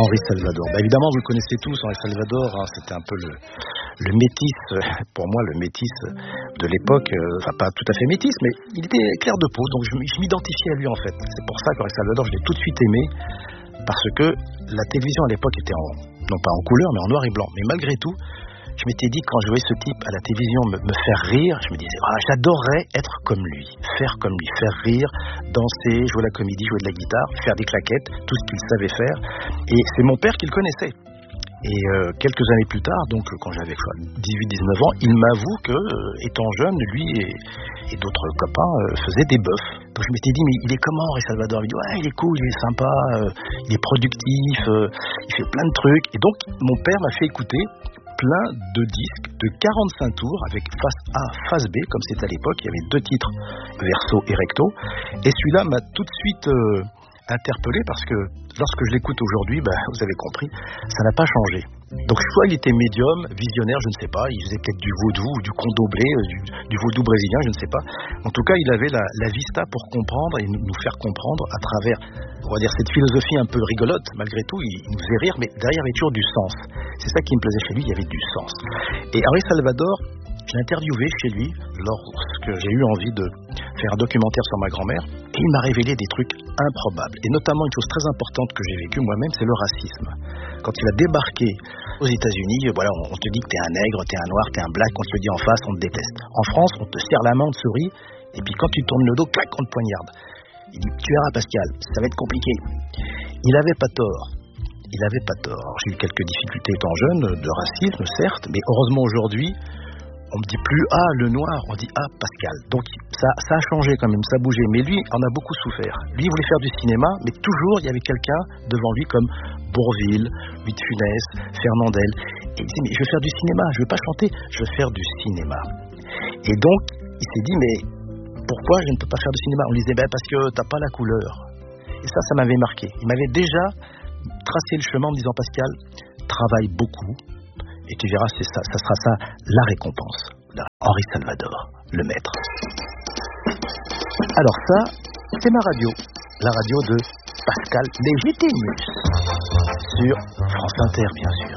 Henri Salvador. Évidemment, vous le connaissez tous, Henri Salvador, hein, c'était un peu le métis, pour moi, le métis de l'époque. Enfin, pas tout à fait métis, mais il était clair de peau, donc je m'identifiais à lui, en fait. C'est pour ça qu'Henri Salvador, je l'ai tout de suite aimé, parce que la télévision à l'époque était non pas en couleur, mais en noir et blanc. Mais malgré tout, je m'étais dit, quand je voyais ce type à la télévision me faire rire, je me disais, j'adorerais être comme lui, faire rire, danser, jouer la comédie, jouer de la guitare, faire des claquettes, tout ce qu'il savait faire. Et c'est mon père qui le connaissait. Et quelques années plus tard, donc quand j'avais 18-19 ans, il m'avoue que, étant jeune, lui et d'autres copains faisaient des bœufs. Donc je m'étais dit, mais il est comment, Henri Salvador? Il me dit, ouais, il est cool, il est sympa, il est productif, il fait plein de trucs. Et donc mon père m'a fait écouter plein de disques de 45 tours avec face A, face B, comme c'était à l'époque. Il y avait 2 titres, verso et recto. Et celui-là m'a tout de suite interpellé parce que lorsque je l'écoute aujourd'hui, vous avez compris, ça n'a pas changé. Donc soit il était médium, visionnaire, je ne sais pas, il faisait peut-être du vaudou, du condoblé, du vaudou brésilien, je ne sais pas. En tout cas, il avait la vista pour comprendre et nous faire comprendre à travers, on va dire, cette philosophie un peu rigolote. Malgré tout, il nous faisait rire, mais derrière, il y avait toujours du sens. C'est ça qui me plaisait chez lui, il y avait du sens. Et Henri Salvador, je l'ai interviewé chez lui lorsque j'ai eu envie de faire un documentaire sur ma grand-mère, et il m'a révélé des trucs improbables. Et notamment une chose très importante que j'ai vécue moi-même, c'est le racisme. Quand il a débarqué aux États-Unis, on te dit que t'es un nègre, t'es un noir, t'es un black, on te le dit en face, on te déteste. En France, on te serre la main, on te sourit, et puis quand tu tournes le dos, clac, on te poignarde. Il dit, tu verras Pascal, ça va être compliqué. Il avait pas tort. Alors, j'ai eu quelques difficultés étant jeune, de racisme, certes, mais heureusement aujourd'hui, on me dit plus le noir, on dit Pascal. Donc ça a changé quand même, ça a bougé. Mais lui en a beaucoup souffert. Lui, il voulait faire du cinéma, mais toujours il y avait quelqu'un devant lui comme Bourvil, Louis de Funès, Fernandel. Et il disait, mais je veux faire du cinéma, je veux pas chanter, je veux faire du cinéma. Et donc, il s'est dit, mais pourquoi je ne peux pas faire du cinéma? On lui disait, parce que t'as pas la couleur. Et ça m'avait marqué. Il m'avait déjà tracé le chemin en me disant, Pascal, travaille beaucoup. Et tu verras, ça sera ça, la récompense. Henri Salvador, le maître. Alors ça, c'est ma radio. La radio de Pascal Légitimus. Sur France Inter, bien sûr.